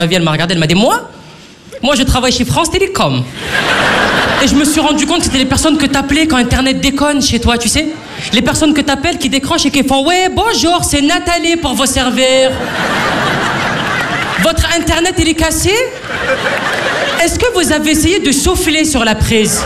Elle m'a regardé, elle m'a dit, moi, je travaille chez France Télécom. Et je me suis rendu compte que c'était les personnes que t'appelais quand Internet déconne chez toi, tu sais. Les personnes que t'appelles qui décrochent et qui font, ouais, bonjour, c'est Nathalie pour vous servir. Votre Internet, il est cassé? Est-ce que vous avez essayé de souffler sur la prise?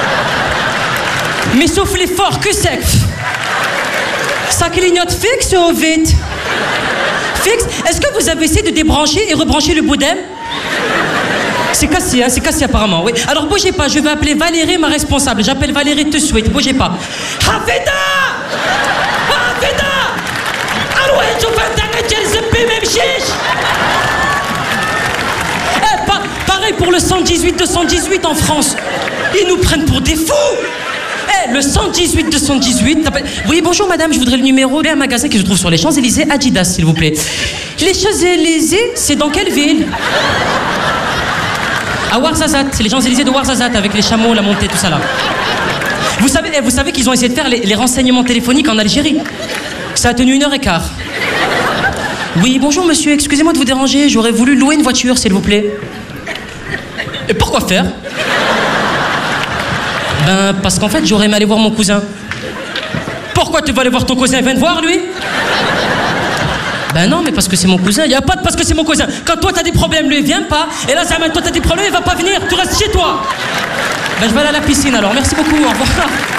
Mais soufflez fort, que sec. Ça clignote fixe ou vite? Fixe. Est-ce que vous avez essayé de débrancher et rebrancher le modem? C'est cassé, hein, c'est cassé apparemment, oui. Alors bougez pas, je vais appeler Valérie, ma responsable. J'appelle Valérie tout de suite, bougez pas. Hafida! Hafida! Aloué, tu fais Internet, j'ai le ZP, même chiche! Pareil pour le 118-218 en France. Ils nous prennent pour des fous! Le 118-218, oui, bonjour madame, je voudrais le numéro d'un magasin que je trouve sur les Champs-Élysées, Adidas, s'il vous plaît. Les Champs-Élysées, c'est dans quelle ville? À Ouarzazate, c'est les Champs-Élysées de Ouarzazate, avec les chameaux, la montée, tout ça là. Vous savez qu'ils ont essayé de faire les renseignements téléphoniques en Algérie. Ça a tenu 1h15. Oui, bonjour monsieur, excusez-moi de vous déranger, j'aurais voulu louer une voiture, s'il vous plaît. Et pourquoi faire? Ben, parce qu'en fait, j'aurais aimé aller voir mon cousin. Pourquoi tu vas aller voir ton cousin? Il vient te voir, lui? Ben non, mais parce que c'est mon cousin. Il n'y a pas de parce que c'est mon cousin. Quand toi, t'as des problèmes, lui, il vient pas. Et là, toi, t'as des problèmes, il va pas venir. Tu restes chez toi. Ben, je vais aller à la piscine, alors. Merci beaucoup, au revoir.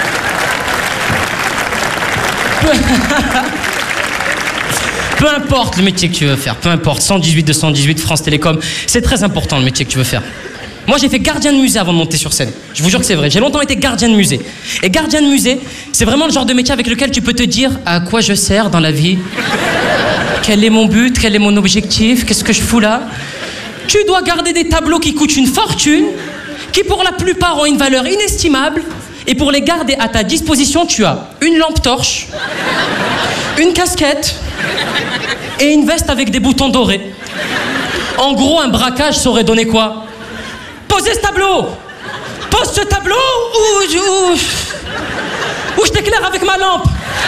Peu importe le métier que tu veux faire, peu importe. 118-218, France Télécom. C'est très important, le métier que tu veux faire. Moi, j'ai fait gardien de musée avant de monter sur scène. Je vous jure que c'est vrai. J'ai longtemps été gardien de musée. Et gardien de musée, c'est vraiment le genre de métier avec lequel tu peux te dire à quoi je sers dans la vie. Quel est mon but? Quel est mon objectif? Qu'est-ce que je fous là? Tu dois garder des tableaux qui coûtent une fortune, qui pour la plupart ont une valeur inestimable. Et pour les garder à ta disposition, tu as une lampe torche, une casquette et une veste avec des boutons dorés. En gros, un braquage, ça aurait donné quoi? Posez ce tableau! Pose ce tableau ou je t'éclaire avec ma lampe!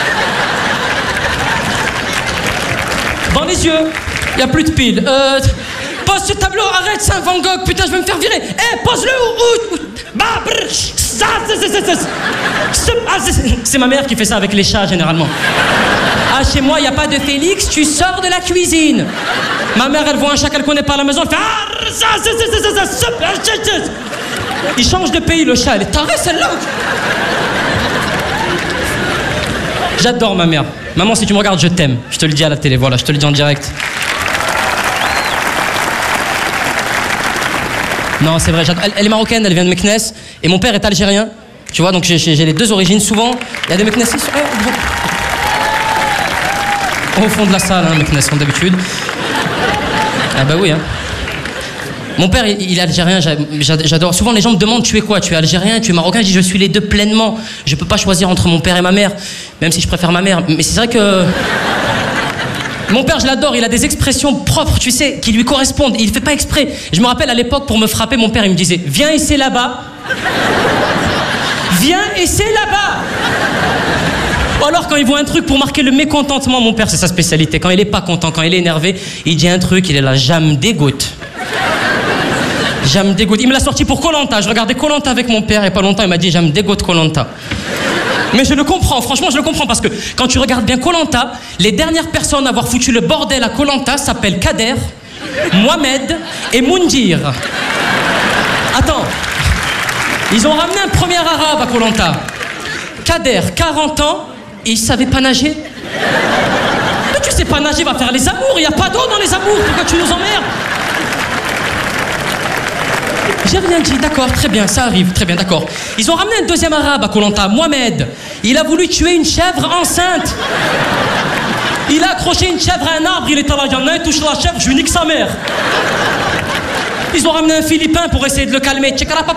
Dans les yeux, il n'y a plus de piles. Pose ce tableau, arrête, c'est un Van Gogh, putain, je vais me faire virer. Pose-le c'est ma mère qui fait ça avec les chats, généralement. Ah, chez moi, il n'y a pas de Félix, tu sors de la cuisine. Ma mère, elle voit un chat qu'elle connaît pas à la maison, elle fait... Il change de pays, le chat, elle est tarée, celle-là. J'adore ma mère. Maman, si tu me regardes, je t'aime. Je te le dis à la télé, voilà, je te le dis en direct. Non, c'est vrai, elle est marocaine, elle vient de Meknes, et mon père est algérien. Tu vois, donc j'ai les deux origines. Souvent, il y a des Meknessis au fond de la salle, hein, Meknes, comme d'habitude. Ah bah oui, hein. Mon père, il est algérien, j'adore. Souvent, les gens me demandent, tu es quoi? Tu es algérien, tu es marocain? Je dis, je suis les deux pleinement. Je peux pas choisir entre mon père et ma mère, même si je préfère ma mère. Mais c'est vrai que... Mon père, je l'adore, il a des expressions propres, tu sais, qui lui correspondent. Il fait pas exprès. Je me rappelle, à l'époque, pour me frapper, mon père, il me disait, viens et c'est là-bas. Viens et c'est là-bas. Ou alors, quand il voit un truc pour marquer le mécontentement, mon père, c'est sa spécialité. Quand il est pas content, quand il est énervé, il dit un truc, il est là, j'aime dégoûte. J'aime dégoûte. Il me l'a sorti pour Koh Lanta. Je regardais Koh Lanta avec mon père, et pas longtemps, il m'a dit, j'aime dégoûte Koh Lanta. Mais je le comprends, franchement, je le comprends, parce que quand tu regardes bien Koh Lanta, les dernières personnes à avoir foutu le bordel à Koh Lanta s'appellent Kader, Mohamed et Moundir. Attends, ils ont ramené un premier arabe à Koh Lanta. Kader, 40 ans, et il savait pas nager. Mais tu sais pas nager, va faire les amours, il n'y a pas d'eau dans les amours, pourquoi tu nous emmerdes? J'ai rien dit, d'accord, très bien, ça arrive, très bien, d'accord. Ils ont ramené un deuxième arabe à Koh Lanta, Mohamed. Il a voulu tuer une chèvre enceinte. Il a accroché une chèvre à un arbre, il était là, il y en a un, touche la chèvre, je lui nique sa mère. Ils ont ramené un Philippin pour essayer de le calmer. Parle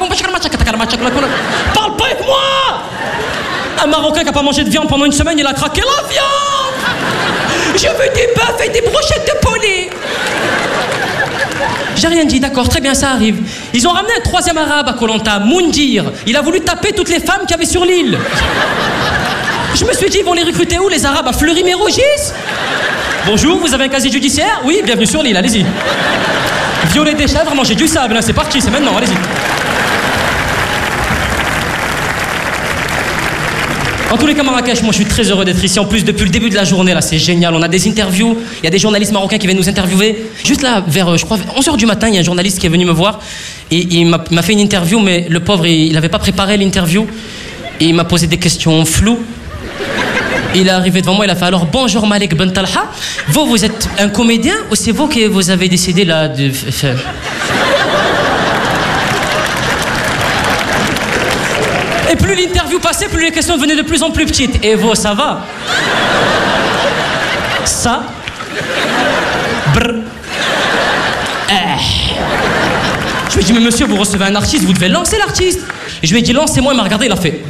pas avec moi! Un Marocain qui n'a pas mangé de viande pendant une semaine, il a craqué la viande! Je veux des bœufs et des brochettes de poulet! J'ai rien dit, d'accord, très bien, ça arrive. Ils ont ramené un troisième arabe à Koh Lanta, Moundir. Il a voulu taper toutes les femmes qu'il y avait sur l'île. Je me suis dit, ils vont les recruter où, les arabes? À Fleury-Mérogis? Bonjour, vous avez un casier judiciaire? Oui, bienvenue sur l'île, allez-y. Violer des chèvres, manger du sable, hein, c'est parti, c'est maintenant, allez-y. En tous les cas, Marrakech, moi je suis très heureux d'être ici. En plus, depuis le début de la journée, là, c'est génial. On a des interviews, il y a des journalistes marocains qui viennent nous interviewer. Juste là, vers, je crois, 11h du matin, il y a un journaliste qui est venu me voir. Et il m'a fait une interview, mais le pauvre, il n'avait pas préparé l'interview. Et il m'a posé des questions floues. Il est arrivé devant moi, il a fait alors bonjour Malik Ben Talha. Vous êtes un comédien ou c'est vous que vous avez décidé là de faire. Et plus l'interview passait, plus les questions devenaient de plus en plus petites. Et vous, ça va? Ça? Brr. Je lui ai dit, mais monsieur, vous recevez un artiste, vous devez lancer l'artiste. Et je lui ai dit, lancez-moi, il m'a regardé, il a fait.